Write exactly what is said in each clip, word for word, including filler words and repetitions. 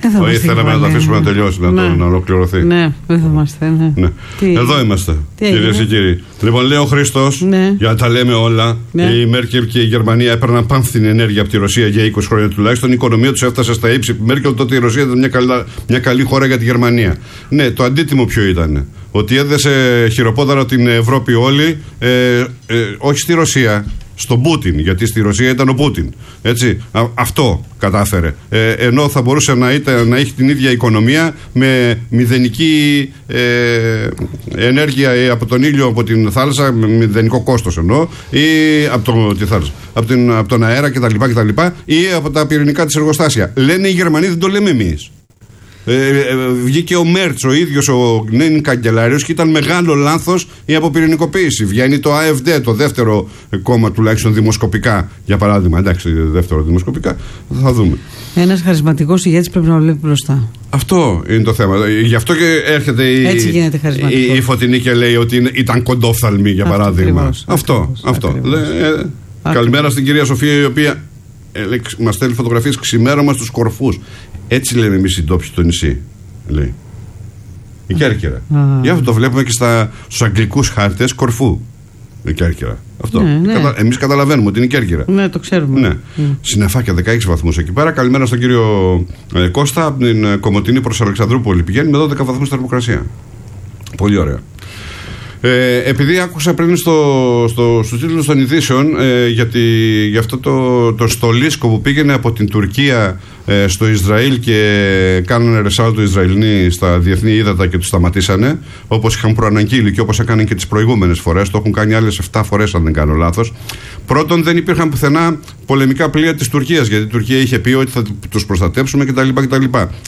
Όχι, θέλαμε να το αφήσουμε να τελειώσει, να, ναι. το, να ολοκληρωθεί. Ναι, δεν θα είμαστε. Ναι. Ναι. Εδώ είμαστε, κυρίες και κύριοι. Λοιπόν, λέει ο Χρήστος, ναι. για να τα λέμε όλα, ναι. η Μέρκελ και η Γερμανία έπαιρναν πάμφθινη ενέργεια από τη Ρωσία για είκοσι χρόνια τουλάχιστον. Η οικονομία τους έφτασε στα ύψη. Η Μέρκελ τότε η Ρωσία ήταν μια, καλα, μια καλή χώρα για τη Γερμανία. Ναι, το αντίτιμο ποιο ήταν? Ότι έδεσε χειροπόδαρα την Ευρώπη όλη, ε, ε, όχι στη Ρωσία. Στον Πούτιν, γιατί στη Ρωσία ήταν ο Πούτιν. Έτσι, α, αυτό κατάφερε. Ε, ενώ θα μπορούσε να, ήταν, να έχει την ίδια οικονομία με μηδενική ε, ενέργεια από τον ήλιο, από την θάλασσα, με μηδενικό κόστος εννοώ, ή από, το, τη θάλασσα, από, την, από τον αέρα κτλ, κτλ. Ή από τα πυρηνικά της εργοστάσια. Λένε οι Γερμανοί, δεν το λέμε εμείς. Ε, ε, βγήκε ο Μέρτς ο ίδιος ο νέν καγκελάριος και ήταν μεγάλο λάθος η αποπυρηνικοποίηση. Βγαίνει το ΑΕΦΔ, το δεύτερο κόμμα τουλάχιστον δημοσκοπικά, για παράδειγμα. Εντάξει, δεύτερο δημοσκοπικά, θα δούμε. Ένας χαρισματικός ηγέτης πρέπει να βλέπει μπροστά. Αυτό είναι το θέμα. Γι' αυτό και έρχεται η, η, η Φωτεινή και λέει ότι ήταν κοντόφθαλμη, για αυτό παράδειγμα. Ακριβώς, αυτό. Ακριβώς, αυτό. Ακριβώς. Ε, ε, καλημέρα στην κυρία Σοφία, η οποία ε, μας στέλνει φωτογραφίες ξημέρωμα στους κορφούς. Έτσι λέμε εμείς οι ντόπιοι στο νησί, λέει. Η Κέρκυρα. Ah. Γι' αυτό το βλέπουμε και στα, στους αγγλικούς χάρτες Κορφού. Η Κέρκυρα. Αυτό. Ναι, ναι. Κατα, εμείς καταλαβαίνουμε ότι είναι η Κέρκυρα. Ναι, το ξέρουμε. Ναι. Mm. Συννεφάκια δεκαέξι βαθμούς εκεί πέρα. Καλημέρα στον κύριο ε, Κώστα από την ε, Κομοτηνή προς Αλεξανδρούπολη. Πηγαίνει με δώδεκα βαθμούς θερμοκρασία. Πολύ ωραία. Ε, επειδή άκουσα πριν στο, στο, στους τίτλους των ειδήσεων ε, γιατί, για αυτό το, το στολίσκο που πήγαινε από την Τουρκία ε, στο Ισραήλ και κάνανε ρεσάλτο Ισραηλινοί στα διεθνή ύδατα και τους σταματήσανε, όπως είχαν προαναγγείλει και όπως έκαναν και τις προηγούμενες φορές, το έχουν κάνει άλλες εφτά φορές αν δεν κάνω λάθος. Πρώτον, δεν υπήρχαν πουθενά πολεμικά πλοία της Τουρκίας, γιατί η Τουρκία είχε πει ότι θα τους προστατέψουμε κτλ. κτλ.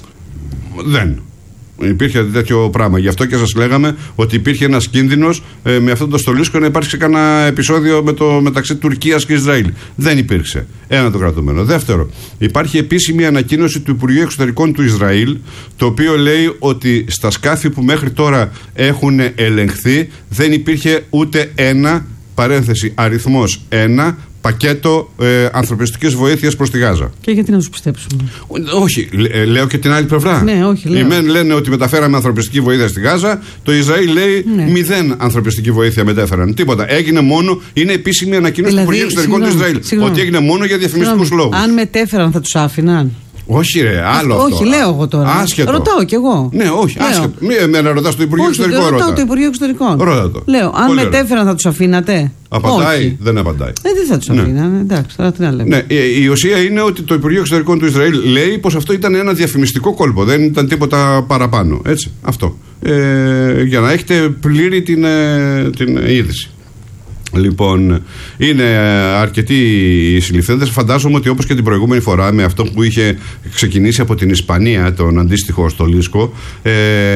Δεν υπήρχε τέτοιο πράγμα. Γι' αυτό και σας λέγαμε ότι υπήρχε ένας κίνδυνος ε, με αυτό το στολίσκο να υπάρξει κανένα επεισόδιο με το, μεταξύ Τουρκίας και Ισραήλ. Δεν υπήρξε. Ένα το κρατούμενο. Δεύτερο, υπάρχει επίσημη ανακοίνωση του Υπουργείου Εξωτερικών του Ισραήλ, το οποίο λέει ότι στα σκάφη που μέχρι τώρα έχουν ελεγχθεί δεν υπήρχε ούτε ένα, παρένθεση αριθμός ένα, πακέτο ε, ανθρωπιστικής βοήθειας προς τη Γάζα. Και γιατί να τους πιστέψουμε? Όχι, λέ, λέω και την άλλη πλευρά. Ναι, όχι, λέω. Οι μεν λένε ότι μεταφέραμε ανθρωπιστική βοήθεια στη Γάζα, το Ισραήλ λέει ναι. μηδέν ανθρωπιστική βοήθεια μετέφεραν. Τίποτα. Έγινε μόνο, είναι επίσημη ανακοίνωση δηλαδή, του Υπουργείου Εξωτερικών του Ισραήλ. Συγγνώμη. Ότι έγινε μόνο για διαφημιστικούς λόγους. Αν μετέφεραν θα τους άφηναν? Όχι, ρε, άλλο αυτό. Όχι, λέω εγώ τώρα. Άσχετο. Ρωτάω κι εγώ. Ναι, όχι, άσχετο. Μην με ρωτάς το Υπουργείο Εξωτερικών. Ρωτάω το Υπουργείο Εξωτερικών. Ρώτα το. Λέω, αν πολύ μετέφεραν θα τους αφήνατε? Απαντάει, όχι. Δεν απαντάει. Ε, δεν θα τους αφήνανε. Ναι. Εντάξει, τώρα τι να λέμε. Ναι, η, η ουσία είναι ότι το Υπουργείο Εξωτερικών του Ισραήλ λέει πως αυτό ήταν ένα διαφημιστικό κόλπο. Δεν ήταν τίποτα παραπάνω. Έτσι, αυτό. Ε, για να έχετε πλήρη την, την είδηση. Λοιπόν, είναι αρκετοί οι συλληφθέντες. Φαντάζομαι ότι όπως και την προηγούμενη φορά, με αυτό που είχε ξεκινήσει από την Ισπανία, τον αντίστοιχο στολίσκο, ε,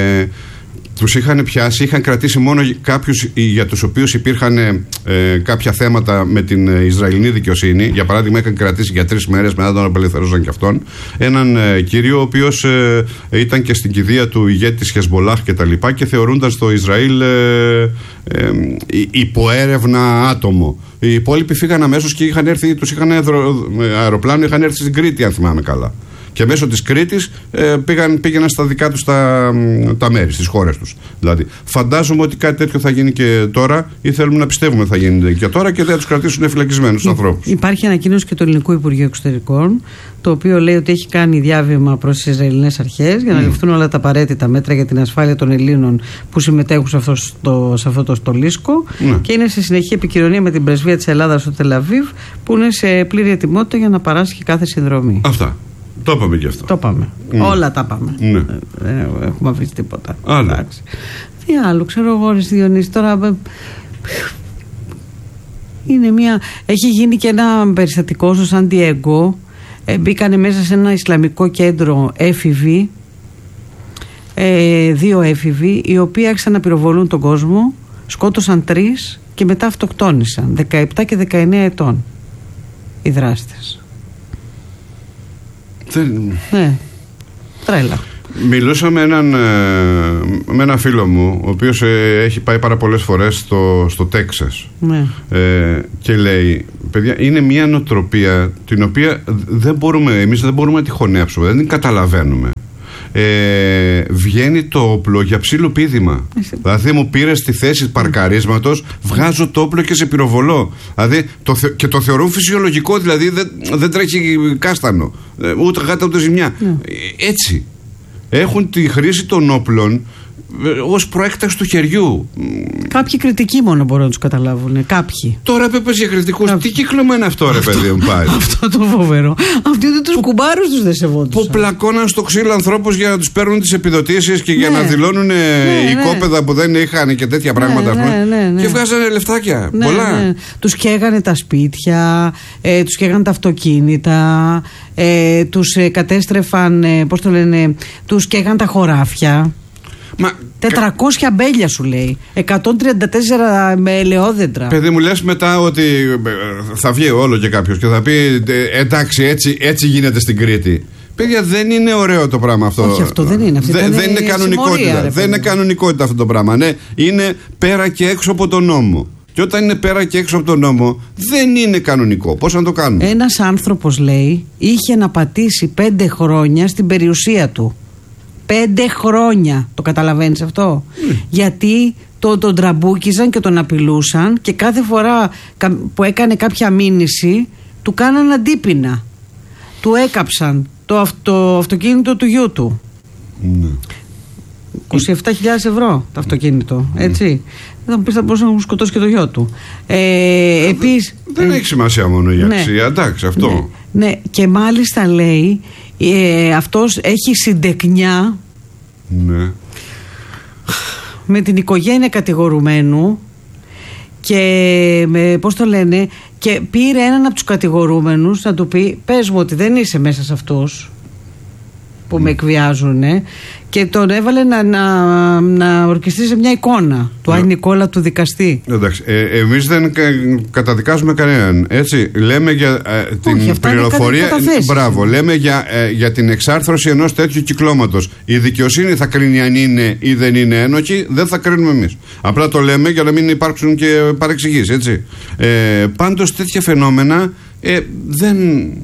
τους είχαν πιάσει, είχαν κρατήσει μόνο κάποιους για τους οποίους υπήρχαν ε, κάποια θέματα με την Ισραηλινή δικαιοσύνη. Για παράδειγμα, είχαν κρατήσει για τρεις μέρες, μετά τον απελευθερώσαν και αυτόν, έναν ε, κύριο, ο οποίος ε, ήταν και στην κηδεία του ηγέτη της Χεσμολάχ και τα λοιπά και θεωρούνταν στο Ισραήλ ε, ε, υποέρευνα άτομο. Οι υπόλοιποι φύγαν αμέσως και είχαν έρθει, τους είχαν αεροπλάνο, είχαν έρθει στην Κρήτη, αν θυμάμαι καλά. Και μέσω της Κρήτης ε, πήγαν, πήγαιναν στα δικά τους τα, τα μέρη, στις χώρες τους. Δηλαδή, φαντάζομαι ότι κάτι τέτοιο θα γίνει και τώρα, ή θέλουμε να πιστεύουμε θα γίνει και τώρα, και δεν θα τους κρατήσουν φυλακισμένους τους ανθρώπους. Υπάρχει ανακοίνωση και του Ελληνικού Υπουργείου Εξωτερικών, το οποίο λέει ότι έχει κάνει διάβημα προς τις Ισραηλινές αρχές για να mm. ληφθούν όλα τα απαραίτητα μέτρα για την ασφάλεια των Ελλήνων που συμμετέχουν σε αυτό, στο, σε αυτό το στολίσκο. Mm. Και είναι σε συνεχή επικοινωνία με την πρεσβεία της Ελλάδας στο Τελαβίβ, που είναι σε πλήρη ετοιμότητα για να παράσχει κάθε συνδρομή. Αυτά. Το είπαμε και αυτό. Το είπαμε. Mm. Όλα τα είπαμε. Ναι. Δεν έχουμε αφήσει τίποτα. Άλλο. Τι άλλο, ξέρω εγώ, Διονύση, τώρα. Είναι μια. Έχει γίνει και ένα περιστατικό στο Σαν Ντιέγκο. Ε, μπήκανε μέσα σε ένα Ισλαμικό κέντρο έφηβοι. Ε, δύο έφηβοι, οι οποίοι άρχισαν να πυροβολούν τον κόσμο. Σκότωσαν τρεις και μετά αυτοκτόνησαν. δεκαεπτά και δεκαεννέα ετών οι δράστες. Δεν... Ναι, τρέλα. Μιλούσα με έναν, με έναν φίλο μου, ο οποίος ε, έχει πάει πάρα πολλές φορές στο, στο Τέξας. Ναι. Ε, και λέει, παιδιά, είναι μια νοοτροπία την οποία δεν μπορούμε, εμείς δεν μπορούμε να τη χωνέψουμε, δεν την καταλαβαίνουμε. ε, βγαίνει το όπλο για ψιλοπίδημα. Δηλαδή μου πήρε στη θέση παρκαρίσματος, βγάζω το όπλο και σε πυροβολώ. Δηλαδή το, και το θεωρούν φυσιολογικό, δηλαδή δεν, δεν τρέχει κάστανο, ούτε γάτα ούτε ζημιά. Ναι. Έτσι. Έχουν τη χρήση των όπλων ως προέκταση του χεριού. Κάποιοι κριτικοί μόνο μπορούν να τους καταλάβουν. Κάποιοι. Τώρα πέπες για κριτικούς. Κάποιοι. Τι κύκλωμα είναι αυτό, ρε παιδί μου, πάλι. Αυτό το φοβερό. Αυτοί δεν τους κουμπάρους τους δεν σεβόντουσαν. Που πλακώναν στο ξύλο ανθρώπους για να τους παίρνουν τις επιδοτήσεις και ναι. για να δηλώνουν ναι, οικόπεδα ναι. που δεν είχαν και τέτοια πράγματα. Ναι, ναι, ναι, ναι. Και βγάζανε λεφτάκια. Ναι, πολλά. Ναι. Τους καίγανε τα σπίτια, ε, τους καίγανε τα αυτοκίνητα, ε, τους ε, κατέστρεφαν, ε, πώς το λένε, τους καίγανε τα χωράφια. Μα, τετρακόσια κα... μπέλια σου λέει, εκατόν τριάντα τέσσερα με ελαιόδεντρα. Παιδί μου, λες μετά ότι θα βγει όλο και κάποιος και θα πει εντάξει, έτσι, έτσι γίνεται στην Κρήτη. Παιδιά, δεν είναι ωραίο το πράγμα αυτό. Όχι, αυτό δεν είναι. Αυτή Δε, δεν είναι κανονικότητα. Συμμορία, δεν είναι κανονικότητα αυτό το πράγμα. Ναι, είναι πέρα και έξω από τον νόμο. Και όταν είναι πέρα και έξω από τον νόμο, δεν είναι κανονικό. Πώς να το κάνουμε? Ένας άνθρωπος, λέει, είχε να πατήσει πέντε χρόνια στην περιουσία του. Πέντε χρόνια. Το καταλαβαίνεις αυτό? Mm. Γιατί το, τον τραμπούκιζαν και τον απειλούσαν και κάθε φορά που έκανε κάποια μήνυση του κάναν αντίπεινα. Του έκαψαν το, αυτο, αυτοκίνητο του γιού του. Mm. είκοσι επτά χιλιάδες ευρώ το αυτοκίνητο, mm. έτσι. Δεν θα μου πεις θα μπορούσε να μου σκοτώσει και το γιο του. Ε, επίσης, δεν ε, έχει σημασία μόνο η αξία, ναι, εντάξει, αυτό. Ναι, ναι, και μάλιστα λέει ε, αυτός έχει συντεκνιά, ναι, με την οικογένεια κατηγορουμένου και με, πώς το λένε, και πήρε έναν από τους κατηγορούμενους να του πει πες μου ότι δεν είσαι μέσα σε αυτούς που mm. με εκβιάζουνε, και τον έβαλε να, να, να ορκιστεί σε μια εικόνα του yeah. Άγιου Νικόλα, του δικαστή. Εντάξει, ε, εμείς δεν κα, καταδικάζουμε κανέναν, έτσι. Λέμε για ε, την Όχι, πληροφορία. Μπράβο, λέμε για, ε, για την εξάρθρωση ενός τέτοιου κυκλώματος. Η δικαιοσύνη θα κρίνει αν είναι ή δεν είναι ένοχη, δεν θα κρίνουμε εμείς. Απλά το λέμε για να μην υπάρξουν και παρεξηγήσεις, έτσι. Ε, πάντως τέτοια φαινόμενα ε, δεν,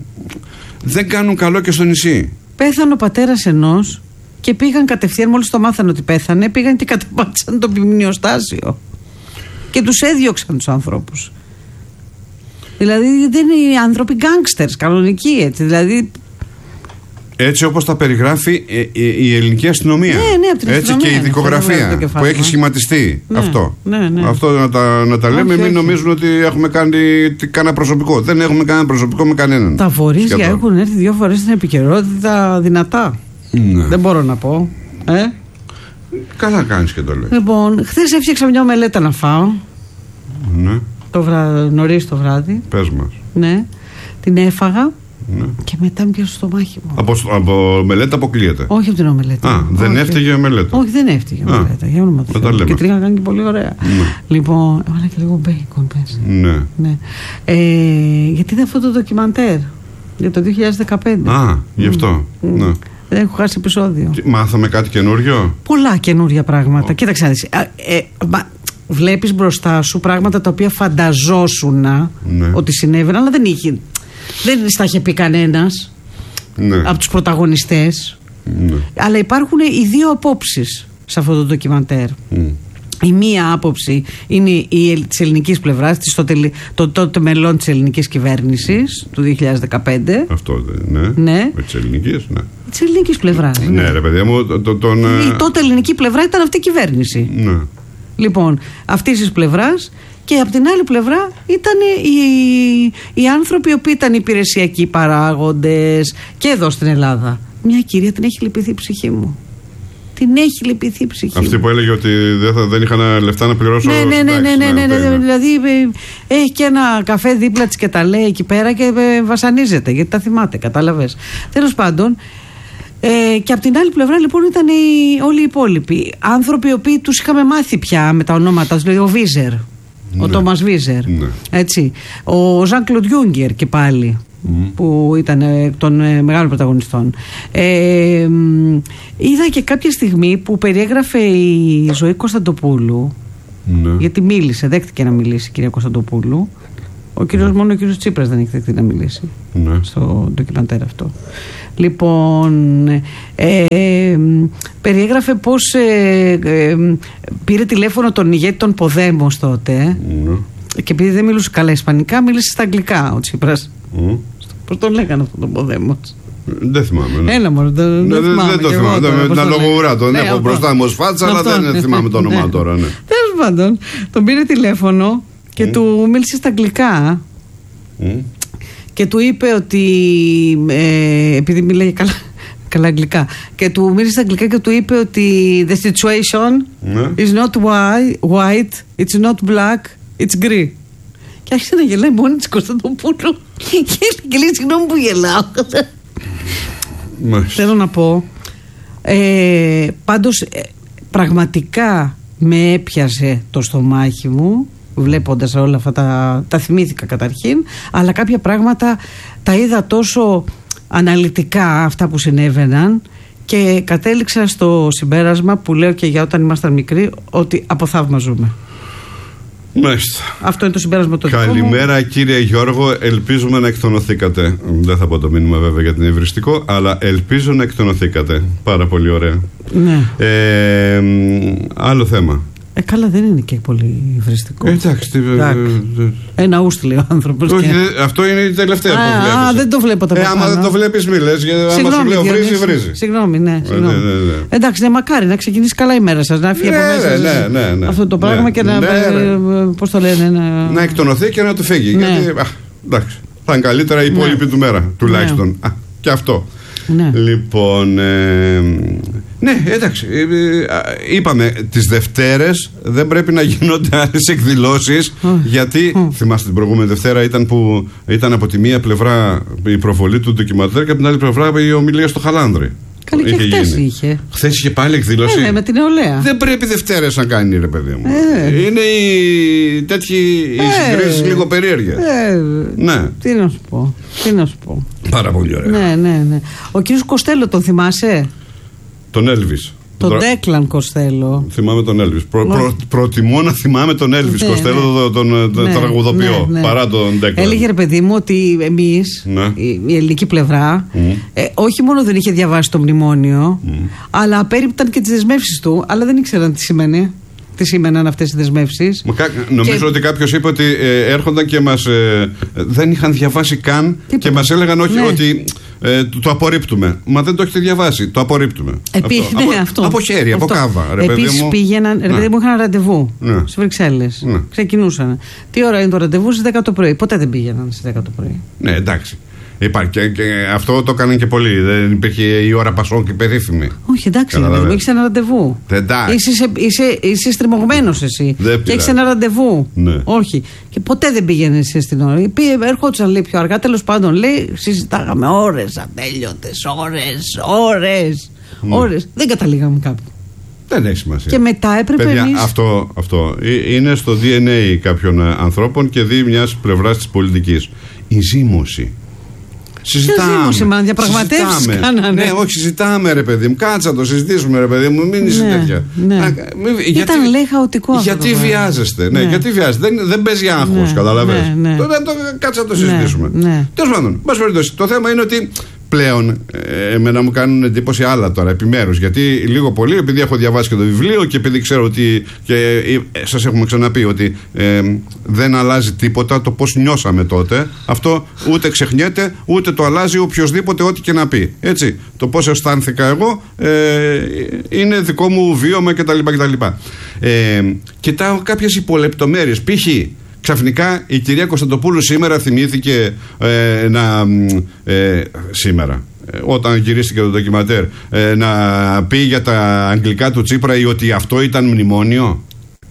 δεν κάνουν καλό και στο νησί. Πέθανε ο πατέρας ενός και πήγαν κατευθείαν, μόλις το μάθανε ότι πέθανε, πήγαν και καταπάτησαν το μνημειοστάσιο και τους έδιωξαν τους ανθρώπους. Δηλαδή δεν είναι οι άνθρωποι γκάνγκστερς κανονικοί, έτσι, δηλαδή έτσι όπως τα περιγράφει ε, ε, η ελληνική αστυνομία. Ναι, ναι, από την έτσι αστυνομία, και η δικογραφία που έχει σχηματιστεί. Ναι, αυτό. Ναι, ναι. Αυτό να τα, να τα λέμε, όχι, μην όχι. νομίζουν ότι έχουμε κάνει κανένα προσωπικό. Δεν έχουμε κανένα προσωπικό με κανέναν. Τα βορίζια έχουν έρθει δύο φορές στην επικαιρότητα δυνατά. Ναι. Δεν μπορώ να πω. Ε? Καλά κάνεις και το λέει. Λοιπόν, χθες έφτιαξα μια μελέτα να φάω. Ναι. Το βράδυ, νωρίς το βράδυ. Πες μας. Ναι. Την έφαγα. Ναι. Και μετά μου πιάσε στο μάχη μου. Από, από μελέτα αποκλείεται. Όχι από την ομελέτα. Α, δεν όχι. Έφταιγε η μελέτα. Όχι, δεν έφταιγε η μελέτα. Για όνομα του Θεού. Και τρίγα κάνει και πολύ ωραία. Ναι. Λοιπόν, έβαλα και λίγο μπέικον, πες. Ναι. ναι. Ε, γιατί είδα αυτό το ντοκιμαντέρ για το δύο χιλιάδες δεκαπέντε. Α, γι' αυτό. Mm. Ναι. Δεν έχω χάσει επεισόδιο. Μάθαμε κάτι καινούριο. Πολλά καινούρια πράγματα. Oh. Κοίταξε να δεις. Ε, ε, βλέπεις μπροστά σου πράγματα τα οποία φανταζόσουν ναι. ότι συνέβαιναν, αλλά δεν είχε. Δεν στα είχε πει κανένας ναι. από τους πρωταγωνιστές. Ναι. Αλλά υπάρχουν οι δύο απόψεις σε αυτό το ντοκιμαντέρ. Mm. Η μία άποψη είναι η της ελληνικής πλευράς, το τότε το, το, το μελών της ελληνικής κυβέρνησης του δύο χιλιάδες δεκαπέντε. Αυτό ναι. ναι. Με της ελληνικής, ναι. Της ελληνικής πλευράς. Ναι, ναι ρε παιδιά μου. Το, το, τον, η τότε ελληνική πλευρά ήταν αυτή η κυβέρνηση. Ναι. Λοιπόν, αυτής της πλευράς. Και από την άλλη πλευρά ήταν οι, οι άνθρωποι οι οποίοι ήταν υπηρεσιακοί παράγοντες και εδώ στην Ελλάδα. Μια κυρία την έχει λυπηθεί η ψυχή μου. Την έχει λυπηθεί η ψυχή Αυτή μου. που έλεγε ότι δεν, θα, δεν είχαν λεφτά να πληρώσω. Ναι, ναι, ναι, ναι, ναι, ναι, ναι, ναι. Δηλαδή έχει και ένα καφέ δίπλα της και τα λέει εκεί πέρα και βασανίζεται γιατί τα θυμάται, κατάλαβες. Τέλος πάντων. Ε, και από την άλλη πλευρά λοιπόν ήταν οι, όλοι οι υπόλοιποι άνθρωποι οι οποίοι τους είχαμε μάθει πια με τα ονόματα τους, δηλαδή ο Βίζερ. Ο ναι. Τόμας Βίζερ, ναι. έτσι. Ο Ζαν Κλοντ Γιούγκερ και πάλι, mm. που ήταν εκ των ε, μεγάλων πρωταγωνιστών. Ε, είδα και κάποια στιγμή που περιέγραφε η Ζωή Κωνσταντοπούλου, ναι. γιατί μίλησε, δέχτηκε να μιλήσει η κυρία Κωνσταντοπούλου, Ο κύριος, μόνο ο κύριος Τσίπρας δεν έχει δεχτεί να μιλήσει ναι. στο ντοκιμαντέρ αυτό. Λοιπόν, ε, ε, περιέγραφε πως ε, ε, πήρε τηλέφωνο τον ηγέτη των Ποδέμος τότε ναι. και επειδή δεν μιλούσε καλά ισπανικά, μίλησε στα αγγλικά ο Τσίπρας. Mm. Πώς τον λέγανε αυτό τον Ποδέμος? Δεν θυμάμαι. Ναι. Έλα μόνο, δεν ναι, θυμάμαι. Δεν το θυμάμαι. Με την αλογουρά τον ναι, έχω μπροστά μου ως φάτσα, αλλά δεν θυμάμαι το όνομα τώρα. Τέλος πάντων, τον πήρε τηλέφωνο και mm. του μίλησε στα αγγλικά mm. και του είπε ότι ε, επειδή μιλάει καλά, καλά αγγλικά και του μίλησε στα αγγλικά και του είπε ότι the situation mm. is not white, it's not black, it's grey. Και άρχισε να γελάει μόνη της Κωνσταντοπούλου και λέει συγγνώμη που γελάω. Μάλιστα. Θέλω να πω ε, πάντως ε, πραγματικά με έπιασε το στομάχι μου βλέποντας όλα αυτά τα, τα θυμήθηκα καταρχήν, αλλά κάποια πράγματα τα είδα τόσο αναλυτικά αυτά που συνέβαιναν και κατέληξα στο συμπέρασμα που λέω και για όταν ήμασταν μικροί, ότι από θαύμα ζούμε. Μάλιστα. Αυτό είναι το συμπέρασμα του. Καλημέρα κύριε Γιώργο, ελπίζουμε να εκτονωθήκατε. Δεν θα πω το μήνυμα βέβαια γιατί είναι υβριστικό, αλλά ελπίζω να εκτονωθήκατε. Πάρα πολύ ωραία. Ναι. Ε, άλλο θέμα. Ε, καλά, δεν είναι και πολύ υβριστικό. Ε, εντάξει. Ένα ούστι λέει ο άνθρωπος. Όχι, και... αυτό είναι η τελευταία που βλέπεις. Α, δεν το βλέπω τα ε, άμα δεν το βλέπεις, μη λες. Άμα σου λέω βρίζει, βρίζει. Συγγνώμη, ναι. Συγγνώμη. Ναι, ναι, ναι. Εντάξει, ναι, μακάρι να ξεκινήσει καλά η μέρα σας. Να φύγει ναι, από μέσα ναι, σας ναι, ναι, ναι. αυτό το πράγμα ναι, και να. Ναι, ναι. Πώς το λένε. Να, να εκτονωθεί και να του φύγει. Ναι. Γιατί. Α, εντάξει. Θα είναι καλύτερα η υπόλοιπη ναι. του μέρα τουλάχιστον. Ναι. Α, και αυτό. Ναι. Λοιπόν, ε, ναι, εντάξει. Ε, είπαμε, τις Δευτέρες δεν πρέπει να γίνονται άλλες εκδηλώσεις. Oh. Γιατί, oh. θυμάστε την προηγούμενη Δευτέρα ήταν που ήταν από τη μία πλευρά η προβολή του ντοκιμαντέρ και από την άλλη πλευρά η ομιλία στο Χαλάνδρη. Καλή και χθες είχε. Χθες είχε πάλι εκδήλωση. Ε, ναι, με την νεολαία. Δεν πρέπει Δευτέρες να κάνει, ρε παιδί μου. Ε. Είναι οι τέτοιοι οι ε. συγκρίσεις λίγο περίεργες. Ε. Ναι. Τι να σου πω. Τι να σου πω. Πάρα πολύ ωραία. Ναι, ναι, ναι. Ο κύριος Κοστέλο τον θυμάσαι? Τον Έλβις. Τον Τρα... Ντέκλαν Κοστέλο. Θυμάμαι τον Έλβις. Προ, προ, προτιμώ να θυμάμαι τον Έλβις ναι, Κοστέλο, τον, τον, τον ναι, τραγουδοποιό, ναι, ναι. παρά τον Ντέκλαν. Έλεγε ρε παιδί μου ότι εμείς, ναι. η, η ελληνική πλευρά, mm. ε, όχι μόνο δεν είχε διαβάσει το μνημόνιο, mm. αλλά απέρριπταν και τις δεσμεύσεις του, αλλά δεν ήξεραν τι σημαίνει. Τι σήμαιναν αυτές οι δεσμεύσεις. Νομίζω και... ότι κάποιος είπε ότι ε, έρχονταν και μας ε, δεν είχαν διαβάσει καν τι και μας έλεγαν όχι ναι. ότι ε, το, το απορρίπτουμε. Μα δεν το έχετε διαβάσει. Το απορρίπτουμε. Επί... αυτό. Ναι, από, αυτό. από χέρι, αυτό. Από κάβα. Επίσης πήγαιναν. Ρε παιδί μου, είχαν ραντεβού ναι. στις Βρυξέλλες. Ναι. Ξεκινούσαν. Τι ώρα είναι το ραντεβού? Στις δέκα το πρωί. Ποτέ δεν πήγαιναν στις δέκα το πρωί. Ναι, εντάξει. Υπάρχει και, και αυτό το έκαναν και πολλοί. Δεν υπήρχε η ώρα Πασόκ και περίφημη. Όχι, εντάξει, δεν έχει ένα ραντεβού. Είσαι, είσαι, είσαι στριμωγμένος εσύ. Δεν και έχει ένα ραντεβού. Ναι. Όχι. Και ποτέ δεν πήγαινε εσύ στην ώρα. Έρχονταν λέει πιο αργά. Τέλος πάντων, λέει, συζητάγαμε ώρες ατέλειωτες. Ώρες, ώρες. Ναι. Ώρες. Δεν καταλήγαμε κάπου. Δεν έχει σημασία. Και μετά έπρεπε Παιδιά, εμείς... αυτό, αυτό είναι στο ντι εν έι κάποιων ανθρώπων και δει μιας πλευράς της πολιτικής. Η ζήμωση. Συζητάμε. Συζήτημα, διαπραγματεύσεις κάνανε. Ναι, όχι, συζητάμε ρε παιδί μου. Κάτσα το συζητήσουμε ρε παιδί μου. Μην είσαι ναι, τέτοια. Ναι. Α, μη, Ήταν γιατί, λέει χαοτικό αυτό. Γιατί βιάζεστε. Ναι, ναι. Γιατί βιάζεστε. Δεν, δεν παίζει άγχος, ναι, καταλαβαίνεις. Ναι, ναι. Τότε το, κάτσα το συζητήσουμε. Ναι, ναι. Τέλος πάντων, μας περιπτώσει. Το θέμα είναι ότι πλέον ε, εμένα μου κάνουν εντύπωση άλλα τώρα επιμέρους. Γιατί λίγο πολύ, επειδή έχω διαβάσει και το βιβλίο και επειδή ξέρω ότι. Και ε, σας έχουμε ξαναπεί ότι ε, δεν αλλάζει τίποτα το πώς νιώσαμε τότε. Αυτό ούτε ξεχνιέται, ούτε το αλλάζει οποιοδήποτε ό,τι και να πει. Έτσι. Το πώς αισθάνθηκα εγώ ε, είναι δικό μου βίωμα κτλ. κτλ. Ε, κοιτάω κάποιες υπολεπτομέρειες. Π.χ. ξαφνικά η κυρία Κωνσταντοπούλου σήμερα θυμήθηκε ε, να ε, σήμερα ε, όταν γυρίστηκε το ντοκιμαντέρ ε, να πει για τα αγγλικά του Τσίπρα ή ότι αυτό ήταν μνημόνιο.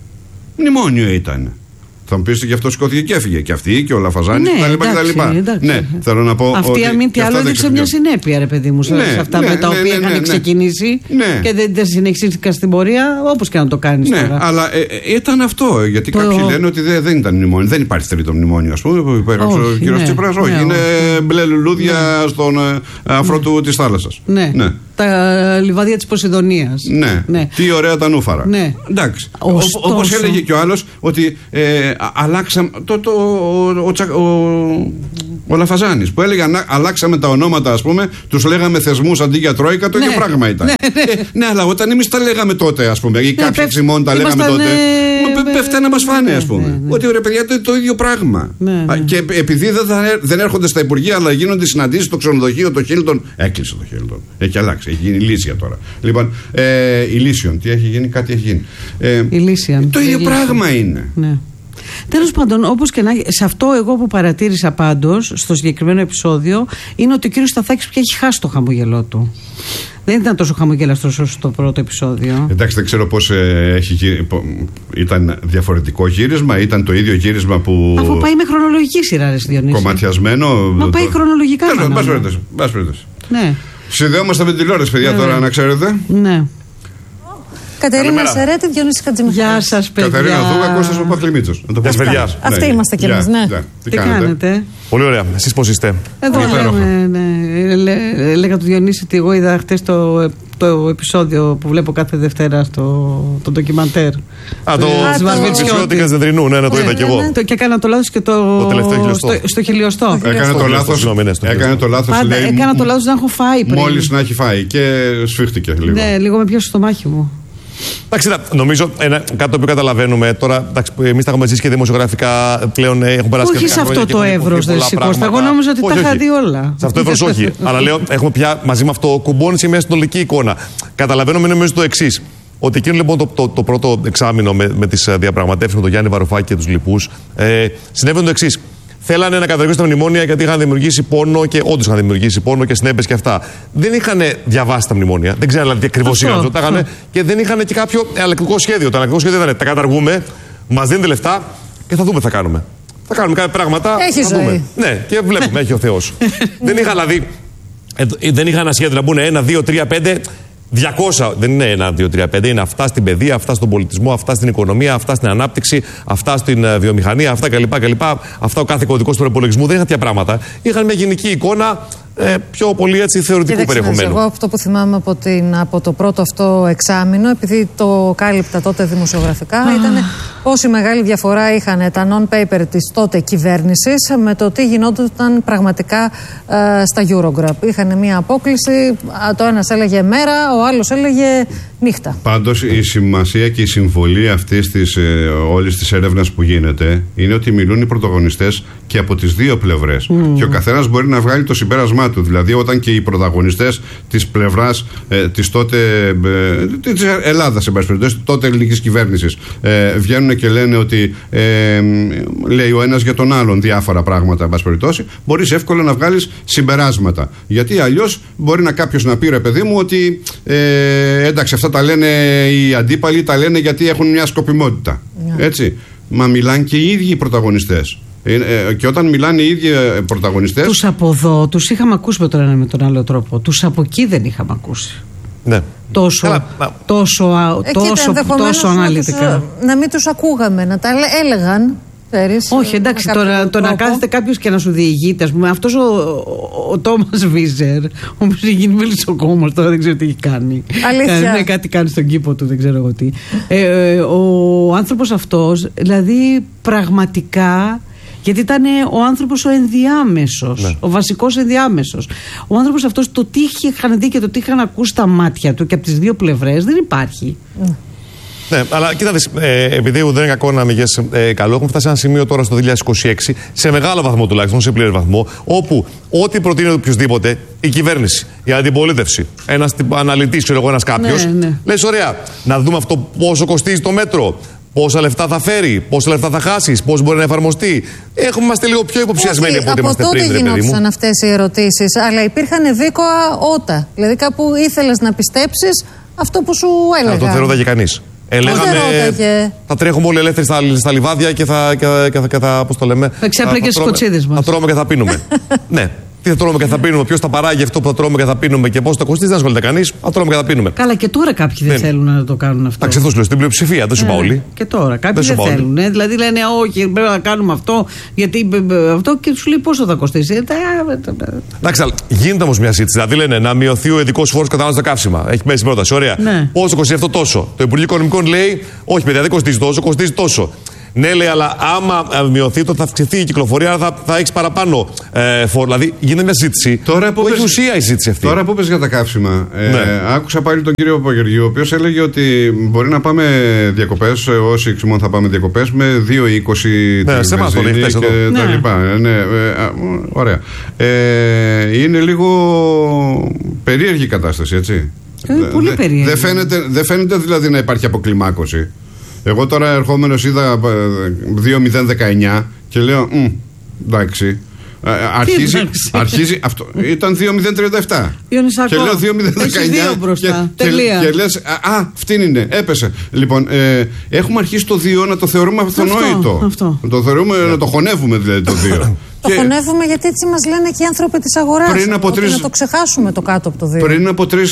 Μνημόνιο ήταν. Θα μου πείτε και αυτό σηκώθηκε και έφυγε. Και αυτή και ο Λαφαζάνης ναι, κτλ. Ναι, θέλω να πω. Αυτή αν μη τι άλλο έδειξε μια συνέπεια, ρε παιδί μου, σε ναι, αυτά ναι, με τα ναι, οποία ναι, είχαν ναι, ξεκινήσει ναι. και δεν, δεν συνεχίστηκαν στην πορεία, όπως και να το κάνεις ναι, τώρα. Αλλά ε, ε, ήταν αυτό. Γιατί το... κάποιοι λένε ότι δεν, δεν ήταν μνημόνιο. Δεν υπάρχει τρίτο μνημόνιο, α πούμε, που υπέγραψε ο κ. Τσίπρας. Όχι, ναι, είναι ναι. μπλε λουλούδια ναι. στον αφρό του τη θάλασσα. Ναι. ναι. Τα λιβάδια της Ποσειδονίας. Ναι. ναι. Τι ωραία τα νούφαρα. Ναι. Εντάξει. Όπως έλεγε και ο άλλος, ότι ε, αλλάξαμε. Το, το, ο, ο, ο, ο Λαφαζάνης που έλεγε αλλάξαμε τα ονόματα, ας πούμε, τους λέγαμε θεσμούς αντί για τρόικα, το ίδιο ναι, πράγμα ήταν. Ναι, ναι. Ε, ναι, αλλά όταν εμείς τα λέγαμε τότε, ας πούμε, ή ναι, κάποιοι ξημών τα λέγαμε τότε, ναι, πέφτανε να μας φάνε, ας πούμε. Ναι, ναι. Ότι ρε παιδιά, το, το ίδιο πράγμα. Ναι, ναι. Και επειδή δεν, θα, δεν έρχονται στα Υπουργεία, αλλά γίνονται συναντήσεις στο ξενοδοχείο, το Χίλτον. Έκλεισε το Χίλτον. Έχει αλλάξει, έχει γίνει Λύσια τώρα. Λοιπόν, ε, η Λύσιον, τι έχει γίνει, κάτι έχει γίνει. Ε, η Λύσιον. Το ίδιο πράγμα είναι. Ναι. Τέλος πάντων, όπως και να έχει, σε αυτό εγώ που παρατήρησα πάντως στο συγκεκριμένο επεισόδιο είναι ότι ο κύριος Σταθάκης πια έχει χάσει το χαμογελό του. Δεν ήταν τόσο χαμογελαστός όσο το πρώτο επεισόδιο. Εντάξει, δεν ξέρω πώς ε, έχει γύρι, ήταν διαφορετικό γύρισμα, ήταν το ίδιο γύρισμα που. Αφού πάει με χρονολογική σειρά, ρε Διονύση. Κομματιασμένο. Μα πάει το... χρονολογικά. Μπας περιπτώσει. Ναι. Συνδεόμαστε με την τηλεόραση, παιδιά, ναι, τώρα να ξέρετε. Ναι. Κατερίνα Σερέτη, Διονύση Χατζημιχάλης. Γεια σας, παιδιά. Κατερίνα Δούγα, Κώστας Παπαθλημίτσος. Αυτοί είμαστε κι εμείς, ναι. Τι κάνετε? Πολύ ωραία. Εσείς πώς είστε? Εδώ λέμε. Έλεγα του Διονύση ότι εγώ είδα χτες το, το επεισόδιο που βλέπω κάθε Δευτέρα στο το ντοκιμαντέρ. Α, το Βυσιώτικας Δεντρινού, ναι, το είδα κι εγώ. Και έκανα το λάθος και το. Στο χιλιοστό. Έκανε το λάθος. Έκανε το λάθος. Έκανα το λάθος να έχω φάει πριν. Μόλις να έχει φάει και σφίχτηκε λίγο. Ναι, λίγο με πιάσει στο μάχη μου. Εντάξει, νομίζω ένα, κάτι το οποίο καταλαβαίνουμε τώρα. Εμείς τα έχουμε ζήσει και δημοσιογραφικά πλέον έχουν περάσει και όχι σε αυτό το εύρος, δεν σηκώστα. Εγώ νόμιζα ότι τα είχα δει όλα. Σε αυτό το εύρος όχι. Αλλά λέω, έχουμε πια μαζί με αυτό κουμπώνει μια συνολική εικόνα. Καταλαβαίνουμε νομίζω το εξής. Ότι εκείνο λοιπόν το, το, το πρώτο εξάμηνο με, με τις διαπραγματεύσεις με τον Γιάννη Βαρουφάκη και τους λοιπούς ε, συνέβαινε το εξής. Θέλανε να καταργήσουν τα μνημόνια γιατί είχαν δημιουργήσει πόνο και όντως είχαν δημιουργήσει πόνο και συνέπειες και αυτά. Δεν είχαν διαβάσει τα μνημόνια, δεν ξέραν δηλαδή, τι ακριβώς είχαν. Τα είχαν και δεν είχαν και κάποιο ελεκτρικό σχέδιο. Το ελεκτρικό σχέδιο ήταν τα καταργούμε, μας δίνετε λεφτά και θα δούμε τι θα κάνουμε. Θα κάνουμε κάποια πράγματα. Έχει θα ζωή. Δούμε. Ναι, και βλέπουμε, έχει ο Θεός. Δεν είχαν δηλαδή. Δεν είχαν ένα σχέδιο να μπουν ένα, δύο, τρία, πέντε. διακόσια δεν είναι ένα, δύο, τρία, πέντε, είναι αυτά στην παιδεία, αυτά στον πολιτισμό, αυτά στην οικονομία, αυτά στην ανάπτυξη, αυτά στην uh, βιομηχανία, αυτά κλπ. κλπ. Αυτά ο κάθε κωδικός του προπολογισμού δεν είχαν τέτοια πράγματα. Είχαν μια γενική εικόνα ε, πιο πολύ έτσι θεωρητικού περιεχομένου. Εγώ αυτό που θυμάμαι από, την, από το πρώτο αυτό εξάμηνο, επειδή το κάλυπτα τότε δημοσιογραφικά, ah. ήταν πόση μεγάλη διαφορά είχαν τα non-paper της τότε κυβέρνησης με το τι γινόταν πραγματικά ε, στα Eurogroup. Είχαν μια απόκληση, το ένας έλεγε μέρα, ο άλλος έλεγε νύχτα. Πάντως η σημασία και η συμβολή αυτής της ε, όλης της έρευνας που γίνεται είναι ότι μιλούν οι πρωταγωνιστές και από τις δύο πλευρές. Mm. Και ο καθένας μπορεί να βγάλει το συμπέρασμά του. Δηλαδή, όταν και οι πρωταγωνιστές της πλευράς ε, της τότε ε, της Ελλάδας, της τότε ελληνικής κυβέρνησης, ε, βγαίνουν και λένε ότι ε, λέει ο ένας για τον άλλον διάφορα πράγματα, εν πάση περιπτώσει, μπορείς εύκολα να βγάλεις συμπεράσματα. Γιατί αλλιώς μπορεί να κάποιος να πει, ρε παιδί μου, ότι ε, εντάξει, αυτά τα λένε οι αντίπαλοι, τα λένε γιατί έχουν μια σκοπιμότητα. Yeah. Έτσι. Μα μιλάνε και οι ίδιοι οι πρωταγωνιστές. Ε, και όταν μιλάνε οι ίδιοι πρωταγωνιστές. Τους από εδώ τους είχαμε ακούσει με τον ένα με τον άλλο τρόπο. Τους από εκεί δεν είχαμε ακούσει. Ναι. Τόσο, Καλά, τόσο, ε, τόσο, τόσο αναλυτικά. Να, τους, να μην τους ακούγαμε, να τα έλεγαν. Φέρεις, όχι, εντάξει, τώρα το να κάθεται κάποιο και να σου διηγείται, α πούμε, αυτός ο, ο, ο Τόμας Βίζερ, ο οποίος έχει γίνει μέλος στο κόμμα, τώρα δεν ξέρω τι έχει κάνει. Αλήθεια. Ναι, κάτι κάνει στον κήπο του, δεν ξέρω εγώ τι. Ε, ο άνθρωπος αυτός, δηλαδή πραγματικά. Γιατί ήταν ο άνθρωπος ο ενδιάμεσος, ναι. ο βασικός ενδιάμεσος. Ο άνθρωπος αυτός, το τι είχαν δει και το τι είχαν ακούσει στα μάτια του και από τις δύο πλευρές δεν υπάρχει. Mm. Ναι, αλλά κοίτα δεις, ε, επειδή δεν είναι κακό να μηγες ε, καλό, έχουμε φτάσει σε ένα σημείο τώρα στο δύο χιλιάδες είκοσι έξι, σε μεγάλο βαθμό τουλάχιστον, σε πλήρη βαθμό, όπου ό,τι προτείνει οποιοδήποτε, η κυβέρνηση, η αντιπολίτευση, ένας αναλυτής, ξέρω εγώ, ένας κάποιος, ναι, ναι. λες ωραία, να δούμε αυτό πόσο κοστίζει το μέτρο. Πόσα λεφτά θα φέρει, πόσα λεφτά θα χάσεις, πώς μπορεί να εφαρμοστεί. Έχουμε είμαστε λίγο πιο υποψιασμένοι όχι, από ό,τι είμαστε πριν. Από τότε γινόντουσαν αυτές οι ερωτήσεις, αλλά υπήρχαν δίκοα ότα. Δηλαδή κάπου ήθελες να πιστέψεις αυτό που σου έλεγα. Να το θερόταγε κανείς. Έλεγαμε, θα τρέχουμε όλοι ελεύθεροι στα, στα λιβάδια και θα, και, και, και, και θα, πώς το λέμε, θα ξέπλεκες τις κοτσίδες μας. Θα τρώμε και θα πίνουμε. Ναι. Τι θα τρώμε και θα πίνουμε, ποιος θα παράγει αυτό που θα τρώμε και θα πίνουμε και πώς το κοστίζει, δεν ασχολείται κανείς. Θα τρώμε και θα πίνουμε. Καλά, και τώρα κάποιοι δεν, δεν θέλουν να το κάνουν αυτό. Εντάξει, αυτό σου λέω στην πλειοψηφία, δεν σου είπα όλοι. Και τώρα κάποιοι δεν, δεν θέλουν. Ε, δηλαδή λένε, όχι, πρέπει να κάνουμε αυτό, γιατί αυτό και σου λέει πόσο θα κοστίσει. Εντάξει, γίνεται όμως μια σύντηση. Δηλαδή λένε να μειωθεί ο ειδικός φόρος κατανάλωσης στα καύσιμα. Έχει μέσα πρόταση, ωραία. Ναι. Πόσο κοστίζει αυτό τόσο. Το Υπουργείο Οικονομικών λέει, όχι, παιδιά, δεν κοστίζει τόσο, κοστίζει τόσο. Ναι, λέει, αλλά άμα μειωθεί το θα αυξηθεί η κυκλοφορία, άρα θα, θα έχει παραπάνω ε, φόρο. Δηλαδή γίνεται μια συζήτηση. Τώρα που έχει ουσία η συζήτηση αυτή. Τώρα που πες για τα καύσιμα, ε, ναι. άκουσα πάλι τον κύριο Πογεργίου, ο οποίος έλεγε ότι μπορεί να πάμε διακοπές, όσοι εξημών θα πάμε διακοπές, με δύο είκοσι ναι, σε εμάς το λέει χθες και εδώ. τα Ναι. λοιπά. Ναι, ε, ωραία. Ε, είναι λίγο περίεργη η κατάσταση, έτσι. Ε, πολύ περίεργη. Δεν φαίνεται, δε φαίνεται δηλαδή να υπάρχει αποκλιμάκωση. Εγώ τώρα ερχόμενος είδα δύο μηδέν δεκαεννιά και λέω, εντάξει. Αρχίζει, αρχίζει αυτό. Ήταν δύο μηδέν τριάντα επτά. Και λέω δύο μηδέν δεκαεννιά. Και, και, και λες, α, αυτήν είναι, έπεσε. Λοιπόν, ε, έχουμε αρχίσει το δύο να το θεωρούμε αυτονόητο. Αυτό. Να το θεωρούμε, να το χωνεύουμε δηλαδή το δύο. Το χωνεύουμε γιατί έτσι μας λένε και οι άνθρωποι της αγοράς. Πριν από τρεις... Να το ξεχάσουμε το κάτω από το δύο. Πριν από τρεις,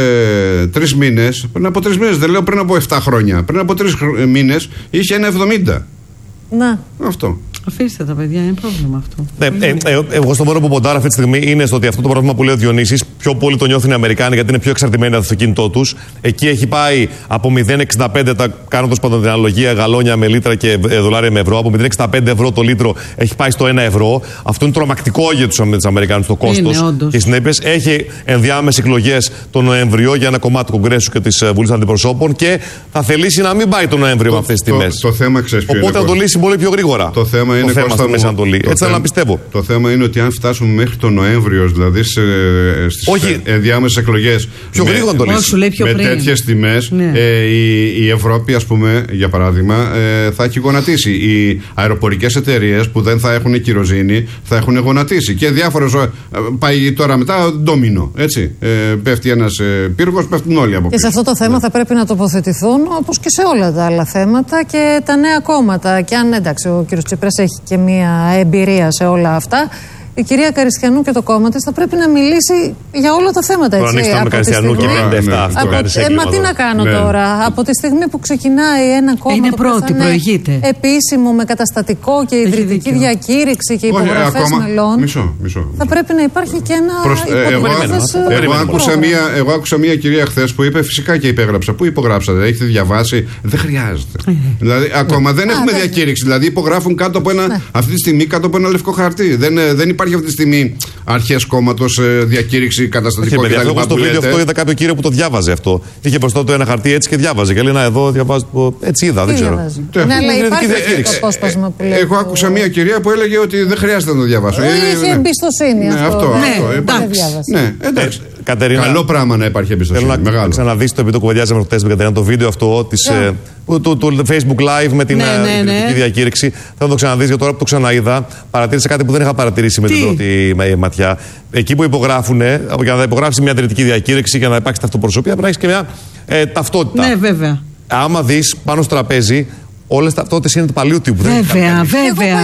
ε, τρεις μήνες, πριν από τρεις μήνες, δεν λέω πριν από επτά χρόνια, πριν από τρεις μήνες είχε ένα εβδομήντα. Να. Αυτό. Αφήστε τα παιδιά, είναι πρόβλημα αυτό. Ναι, ε, ε, εγώ στο μόνο που ποντάρω αυτή τη στιγμή είναι στο ότι αυτό το πρόβλημα που λέει ο Διονύσης πιο πολύ το νιώθουν οι Αμερικάνοι γιατί είναι πιο εξαρτημένοι από το αυτοκίνητό τους. Εκεί έχει πάει από μηδέν εξήντα πέντε, τα κάνω τόσο πάντα την αναλογία, γαλόνια με λίτρα και δολάρια με ευρώ. Από μηδέν εξήντα πέντε ευρώ το λίτρο έχει πάει στο ένα ευρώ. Αυτό είναι τρομακτικό για τους Αμερικάνους το κόστος και συνέπειες. Έχει ενδιάμεσες εκλογές τον Νοέμβριο για ένα κομμάτι του Κογκρέσου και της Βουλής Αντιπροσώπων και θα θελήσει να μην πάει τον Νοέμβριο το, με αυτές τις τιμές. Το, το θέμα ξέρεις ποιο είναι. Οπότε θα το λύσει πολύ πιο γρήγορα. Το θέμα είναι, το θέμα Κώστα, στη Μέση Ανατολή. Έτσι θέλω να πιστεύω. Το θέμα είναι ότι αν φτάσουμε μέχρι τον Νοέμβριο, δηλαδή στις ενδιάμεσες εκλογές, πιο γρήγορα το λύσει. Με τέτοιες τιμές, ναι. ε, η, η Ευρώπη, ας πούμε, για παράδειγμα, ε, θα έχει γονατίσει. Οι αεροπορικές εταιρείες που δεν θα έχουν κυροζήνη θα έχουν γονατίσει. Και διάφορες. Ε, πάει τώρα μετά ντόμινο. Έτσι. Ε, πέφτει ένας ε, πύργος, πέφτουν όλοι από πίσω. Και σε αυτό το θέμα ναι. θα πρέπει να τοποθετηθούν όπως και σε όλα τα άλλα θέματα και τα νέα κόμματα. Και αν εντάξει, ο κ. Τσίπρας έχει και μία εμπειρία σε όλα αυτά. Η κυρία Καριστιανού και το κόμμα της θα πρέπει να μιλήσει για όλα τα θέματα. Τώρα ανοίξτε με Καριστιανού και πενήντα επτά. Από... Ε, μα τι να κάνω ναι. τώρα. Από τη στιγμή που ξεκινάει ένα κόμμα. Είναι πρώτη, προηγείται. Επίσημο με καταστατικό και ιδρυτική διακήρυξη και υπογραφές μελών. Μισό, μισό. Θα πρέπει να υπάρχει και ένα. Προς, ε, εγώ, εγώ, άκουσα μία, εγώ άκουσα μία κυρία χθες που είπε φυσικά και υπέγραψα. Πού υπογράψατε, έχετε διαβάσει. Δεν χρειάζεται. Δηλαδή ακόμα δεν έχουμε διακήρυξη. Δηλαδή υπογράφουν κάτω από ένα. Αυτή τη στιγμή κάτω από ένα λευκό χαρτί. Δεν υπάρχει αυτή τη στιγμή αρχές κόμματος, διακήρυξη, καταστατικό κτλ. Εγώ στο βίντεο αυτό είδα κάποιο κύριο που το διάβαζε αυτό. Είχε μπροστά του ένα χαρτί έτσι και διάβαζε. Και λέει να εδώ διαβάζει. Έτσι είδα, δεν ξέρω. Ναι, αλλά υπάρχει το απόσπασμα που λέει. Εγώ άκουσα μία κυρία που έλεγε ότι δεν χρειάζεται να το διαβάσω. Είχε εμπιστοσύνη αυτό. Ναι, εντάξει. Κατερίνα, καλό πράγμα να υπάρχει εμπιστοσύνη. Θέλω να ξαναδείς το επειδή το κουβεντιάζαμε χθες με Κατερίνα το βίντεο αυτό της, yeah. του, του, του Facebook Live με την ναι, ναι, ναι. διακήρυξη. Θέλω να το ξαναδείς γιατί τώρα που το ξαναείδα παρατήρησα κάτι που δεν είχα παρατηρήσει με Τι? την πρώτη ματιά. Εκεί που υπογράφουν, για να υπογράψει μια ιδρυτική διακήρυξη και να υπάρξει ταυτοπροσωπία πρέπει να έχει και μια ε, ταυτότητα. Ναι, βέβαια. Άμα δεις πάνω στο τραπέζι. Όλες τα ταυτότητες είναι του παλιού τύπου. Βέβαια, βέβαια.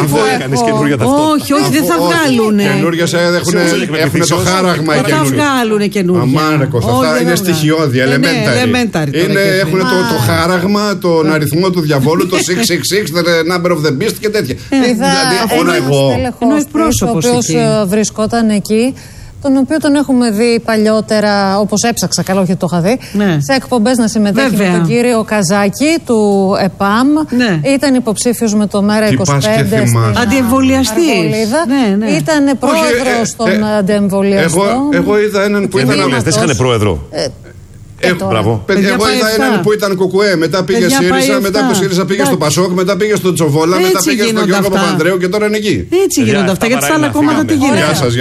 Όχι, όχι, δεν θα βγάλουν. Καινούργιες έχουν το χάραγμα οι καινούργιες. Θα βγάλουν καινούργια. Αμάρεκο, αυτά είναι στοιχειώδη, elementary. Έχουν το χάραγμα, τον αριθμό του διαβόλου, το εξακόσια εξήντα έξι, the number of the beast και τέτοια. Δηλαδή, όλα εγώ. Ο οποίος βρισκόταν εκεί. Τον οποίο τον έχουμε δει παλιότερα, όπως έψαξα, καλά, όχι το είχα δει, ναι. σε εκπομπές να συμμετέχει Βέβαια. με τον κύριο Καζάκη του ΕΠΑΜ. Ναι. Ήταν υποψήφιος με το Μέρα είκοσι πέντε. Αντιεμβολιαστής. Ναι, ναι. Ήταν πρόεδρος ε, των ε, αντιεμβολιαστών. Εγώ, εγώ είδα έναν που ήταν. Αντιεμβολιαστές είχαν πρόεδρο. Ε, Ε, Μπράβο. Παιδιά, εγώ είδα έναν που ήταν Κουκουέ, μετά πήγε Παιδιά, ΣΥΡΙΖΑ, μετά από ΣΥΡΙΖΑ πήγε στο Πασόκ, μετά πήγε στο Τσοβόλα, μετά πήγε στο Γιώργο Παπανδρέου και τώρα είναι εκεί. Έτσι γίνονται αυτά, γιατί στα άλλα κόμματα τι γίνεται. Γεια σας,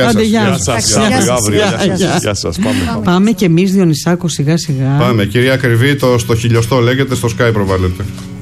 γεια σας. Πάμε κι εμείς Διονυσάκο σιγά σιγά. Πάμε, κυρία Ακριβή, το στο χιλιοστό λέγεται, στο Sky προβάλλεται.